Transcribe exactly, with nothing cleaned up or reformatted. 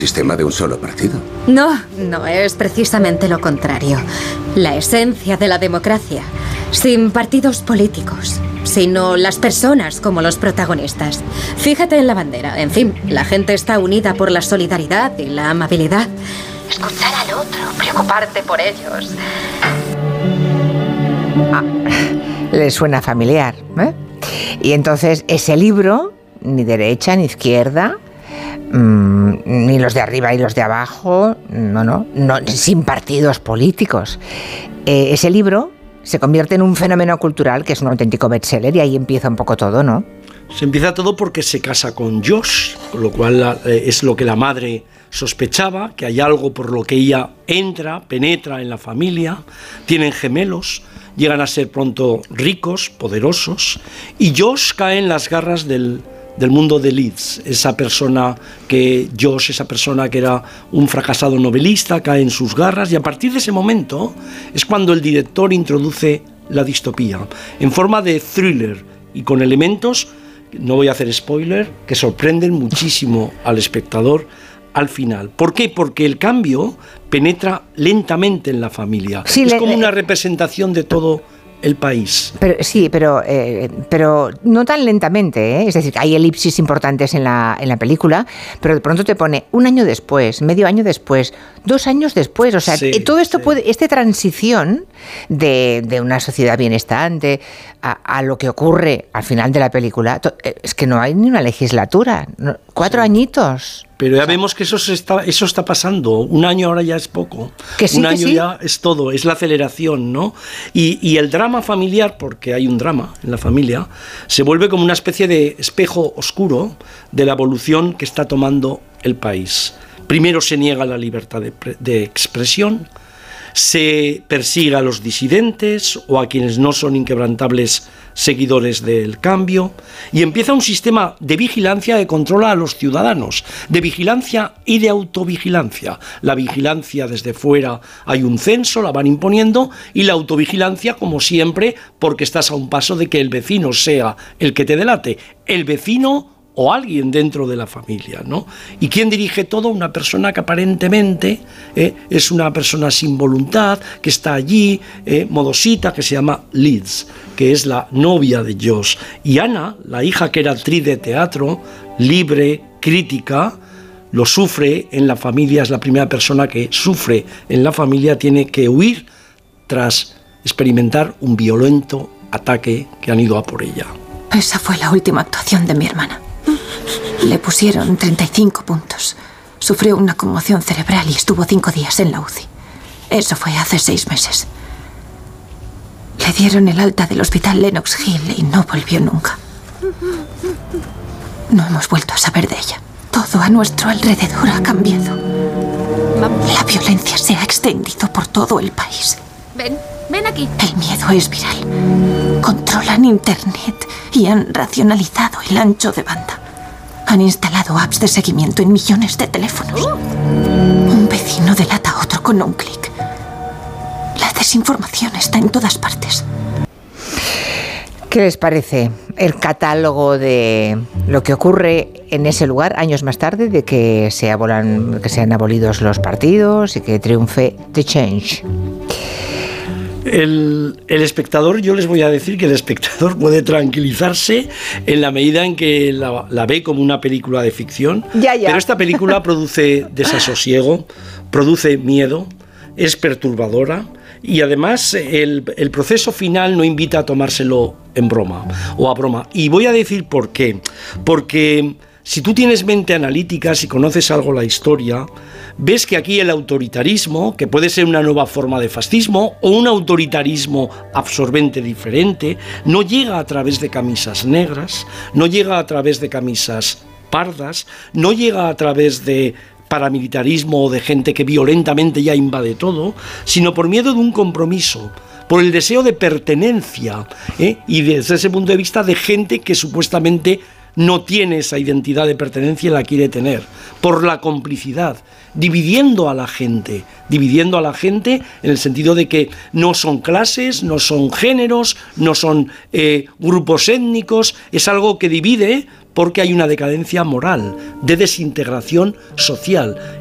¿Sistema de un solo partido? No, no, es precisamente lo contrario. La esencia de la democracia. Sin partidos políticos, sino las personas como los protagonistas. Fíjate en la bandera. En fin, la gente está unida por la solidaridad y la amabilidad. Escuchar al otro, preocuparte por ellos. Ah, le suena familiar, ¿eh? Y entonces ese libro, ni derecha ni izquierda, mmm, ni los de arriba y los de abajo, no, no, no sin partidos políticos. Eh, ese libro se convierte en un fenómeno cultural que es un auténtico bestseller y ahí empieza un poco todo, ¿no? Se empieza todo porque se casa con Josh, con lo cual eh, es lo que la madre sospechaba, que hay algo por lo que ella entra, penetra en la familia, tienen gemelos, llegan a ser pronto ricos, poderosos, y Josh cae en las garras del, del mundo de Leeds, esa persona que Josh, esa persona que era un fracasado novelista, cae en sus garras, y a partir de ese momento es cuando el director introduce la distopía, en forma de thriller y con elementos, no voy a hacer spoiler, que sorprenden muchísimo al espectador al final. ¿Por qué? Porque el cambio penetra lentamente en la familia. Sí, es le, como le, una representación de todo el país. Pero, sí, pero, eh, pero no tan lentamente, ¿eh? Es decir, hay elipsis importantes en la, en la película, pero de pronto te pone un año después, medio año después, dos años después. O sea, sí, todo esto sí. puede, esta transición de, de una sociedad bienestante a, a lo que ocurre al final de la película, to, es que no hay ni una legislatura, no, cuatro sí. añitos. Pero ya vemos que eso, se está, eso está pasando. Un año ahora ya es poco. Que sí, Un que año sí. ya es todo, es la aceleración, ¿no? Y, y el drama familiar, porque hay un drama en la familia, se vuelve como una especie de espejo oscuro de la evolución que está tomando el país. Primero se niega la libertad de, de expresión, se persigue a los disidentes o a quienes no son inquebrantables seguidores del cambio, y empieza un sistema de vigilancia que controla a los ciudadanos, de vigilancia y de autovigilancia. La vigilancia desde fuera, hay un censo, la van imponiendo, y la autovigilancia, como siempre, porque estás a un paso de que el vecino sea el que te delate, el vecino o alguien dentro de la familia, ¿no? ¿Y quién dirige todo? Una persona que aparentemente eh, es una persona sin voluntad, que está allí, eh, modosita, que se llama Liz, que es la novia de Josh. Y Ana, la hija que era actriz de teatro, libre, crítica, lo sufre en la familia, es la primera persona que sufre en la familia, tiene que huir tras experimentar un violento ataque que han ido a por ella. Esa fue la última actuación de mi hermana. Le pusieron treinta y cinco puntos. Sufrió una conmoción cerebral y estuvo cinco días en la U C I. Eso fue hace seis meses. Le dieron el alta del hospital Lenox Hill y no volvió nunca. No hemos vuelto a saber de ella. Todo a nuestro alrededor ha cambiado. La violencia se ha extendido por todo el país. Ven, ven aquí. El miedo es viral. Controlan Internet y han racionalizado el ancho de banda. Han instalado apps de seguimiento en millones de teléfonos. Un vecino delata a otro con un clic. La desinformación está en todas partes. ¿Qué les parece el catálogo de lo que ocurre en ese lugar años más tarde de que se abolan, que sean abolidos los partidos y que triunfe The Change? El, el espectador, yo les voy a decir que el espectador puede tranquilizarse en la medida en que la, la ve como una película de ficción, ya, ya. Pero esta película produce desasosiego, produce miedo, es perturbadora, y además el, el proceso final no invita a tomárselo en broma o a broma. Y voy a decir por qué. Porque si tú tienes mente analítica, si conoces algo la historia, ves que aquí el autoritarismo, que puede ser una nueva forma de fascismo o un autoritarismo absorbente diferente, no llega a través de camisas negras, no llega a través de camisas pardas, no llega a través de paramilitarismo o de gente que violentamente ya invade todo, sino por miedo de un compromiso, por el deseo de pertenencia, ¿eh? Y desde ese punto de vista de gente que supuestamente no tiene esa identidad de pertenencia y la quiere tener, por la complicidad, dividiendo a la gente, dividiendo a la gente en el sentido de que no son clases, no son géneros, no son eh, grupos étnicos, es algo que divide porque hay una decadencia moral, de desintegración social.